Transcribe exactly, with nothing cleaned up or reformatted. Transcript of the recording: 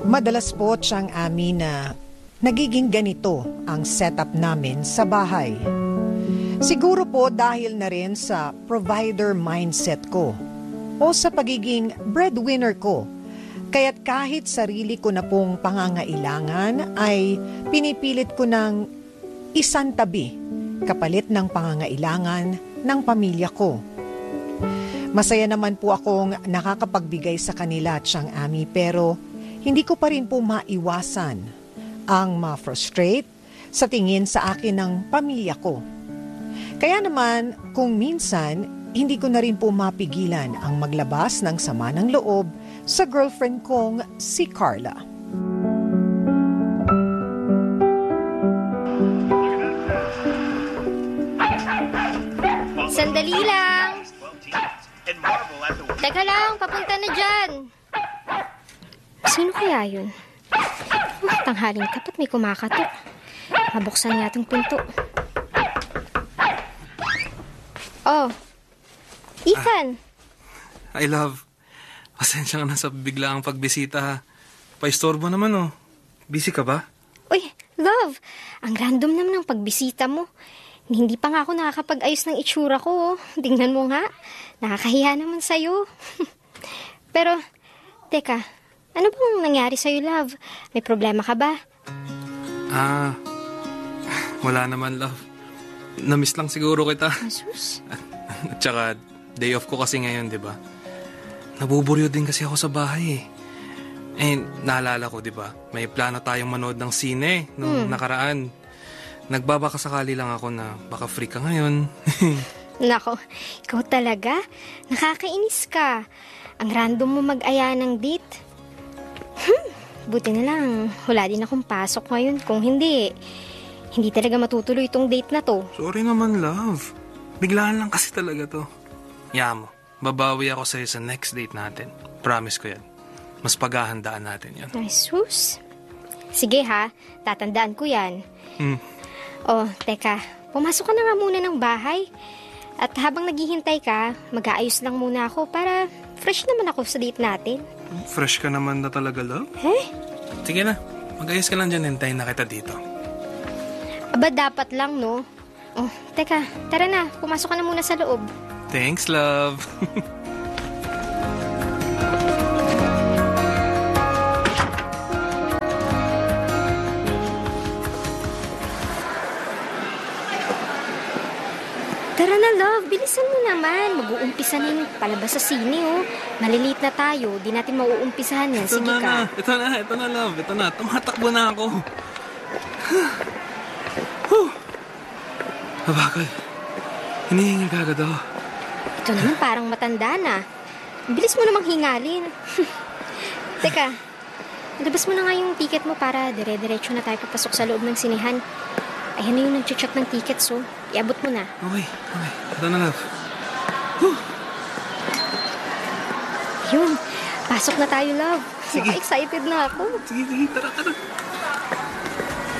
Madalas po siyang amin na nagiging ganito ang setup namin sa bahay. Siguro po dahil na rin sa provider mindset ko o sa pagiging breadwinner ko. Kaya't kahit sarili ko na pong pangangailangan ay pinipilit ko ng isang tabi kapalit ng pangangailangan ng pamilya ko. Masaya naman po akong nakakapagbigay sa kanila at siyang ami pero hindi ko pa rin po maiwasan ang ma-frustrate sa tingin sa akin ng pamilya ko. Kaya naman kung minsan hindi ko na rin po mapigilan ang maglabas ng sama ng loob sa girlfriend kong si Carla. Sandali lang. Teka lang, papunta na dyan. Sino kaya yun? Oh, tanghaling tapat may kumakatok. Mabuksan nga itong pinto. Oh, Ethan. Ah, I love. Pasensya ka na sa biglaang pagbisita ha. Paistorbo naman oh. Busy ka ba? Uy, love. Ang random naman ng pagbisita mo. Hindi pa nga ako nakakapag-ayos ng itsura ko. Tingnan mo nga. Nakakahiya naman sa'yo. Pero, teka. Ano bang nangyari sa'yo, love? May problema ka ba? Ah, wala naman, love. Namiss lang siguro kita. Jesus. At saka, day off ko kasi ngayon, di ba? Nabuburyo din kasi ako sa bahay eh. Eh, naalala ko, di ba? May plano tayong manood ng sine nung hmm. nakaraan. Nagbabaka sakali lang ako na baka free ka ngayon. Nako, ikaw talaga? Nakakainis ka. Ang random mo mag-aya ng date. Hmm, buti na lang. Wala din akong pasok ngayon. Kung hindi, hindi talaga matutuloy itong date na to. Sorry naman, love. Biglaan lang kasi talaga to. Yamo, babawi ako sa'yo sa next date natin. Promise ko yan. Mas paghahandaan natin yan. Ay, sus. Sige ha, tatandaan ko yan. Hmm. Oh, teka. Pumasok ka na nga muna ng bahay. At habang naghihintay ka, mag-aayos lang muna ako para fresh naman ako sa date natin. Fresh ka naman na talaga, love? Eh? Sige na. Mag-ayos ka lang dyan. Hintayin na kita dito. Aba, dapat lang, no? Oh, teka. Tara na. Pumasok ka na muna sa loob. Thanks, love. Tara na, love. Bilisan mo naman. Mag-uumpisa na yung palabas sa sine, oh. Maliliit na tayo. Di natin mauumpisahan yan. Ito Sige na, ka. Na. Ito na, ito na, love. Ito na. Tumatakbo na ako. Mabakal. Hinihingal ka agad ako. Ito naman parang matanda na. Bilis mo namang hingalin. Teka, labas mo na nga yung ticket mo para dire-diretso na tayo papasok sa loob ng sinihan. Ayan na yung nag-check ng ticket, so iabot mo na. Okay, okay. Ito na, love. Whew. Yun, pasok na tayo, love. Sige. Excited na ako. Sige, sige. Tara, tara.